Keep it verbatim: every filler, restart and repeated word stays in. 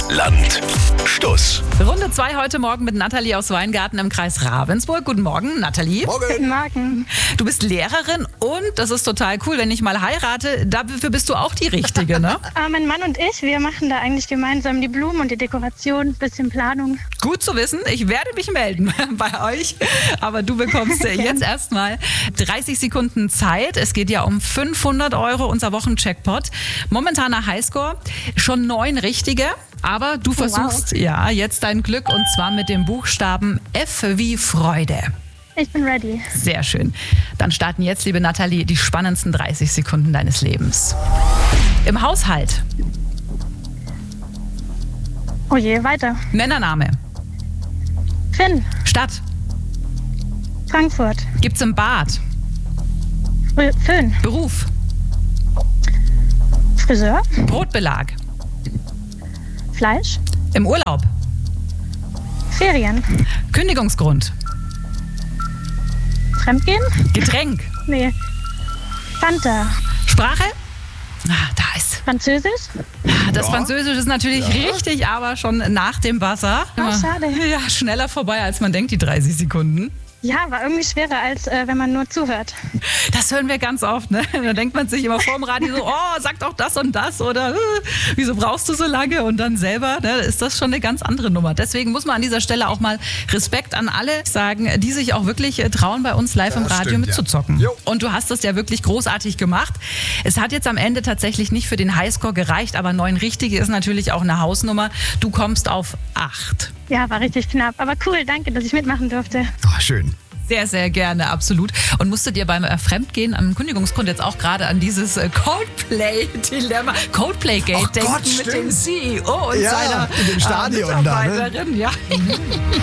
Land, Stuss. Runde zwei heute Morgen mit Nathalie aus Weingarten im Kreis Ravensburg. Guten Morgen, Nathalie. Guten Morgen. Du bist Lehrerin und das ist total cool, wenn ich mal heirate, dafür bist du auch die Richtige, ne? äh, mein Mann und ich, wir machen da eigentlich gemeinsam die Blumen und die Dekoration, bisschen Planung. Gut zu wissen, ich werde mich melden bei euch, aber du bekommst jetzt erstmal dreißig Sekunden Zeit. Es geht ja um fünfhundert Euro, unser Wochencheckpot. Momentaner Highscore, schon neun richtige. Aber du versuchst wow. ja jetzt dein Glück und zwar mit dem Buchstaben F wie Freude. Ich bin ready. Sehr schön. Dann starten jetzt, liebe Nathalie, die spannendsten dreißig Sekunden deines Lebens. Im Haushalt. Oh je, weiter. Männername. Finn. Stadt. Frankfurt. Gibt's im Bad. Fr- Föhn. Beruf. Friseur. Brotbelag. Fleisch. Im Urlaub. Ferien. Kündigungsgrund. Fremdgehen? Getränk. Nee. Fanta. Sprache. Ah, da ist. Französisch? Das Französisch ist natürlich richtig, aber schon nach dem Wasser. Oh, schade. Ja, schneller vorbei, als man denkt, die dreißig Sekunden. Ja, war irgendwie schwerer, als äh, wenn man nur zuhört. Das hören wir ganz oft, ne? Da denkt man sich immer vorm Radio so, oh, sag doch das und das oder äh, wieso brauchst du so lange? Und dann selber, ne, ist das schon eine ganz andere Nummer. Deswegen muss man an dieser Stelle auch mal Respekt an alle sagen, die sich auch wirklich äh, trauen, bei uns live Ja, im Radio stimmt, mitzuzocken. ja. Und du hast das ja wirklich großartig gemacht. Es hat jetzt am Ende tatsächlich nicht für den Highscore gereicht, aber neun richtige ist natürlich auch eine Hausnummer. Du kommst auf acht. Ja, war richtig knapp. Aber cool, danke, dass ich mitmachen durfte. Oh, schön. Sehr, sehr gerne, absolut. Und musst du dir beim äh, Fremdgehen am Kündigungsgrund jetzt auch gerade an dieses äh, Coldplay-Dilemma, Coldplay-Gate Oh denken Gott, mit stimmt. dem C E O und Ja, seiner in dem Stadion äh, da, ne? Mitarbeiterin. Ja.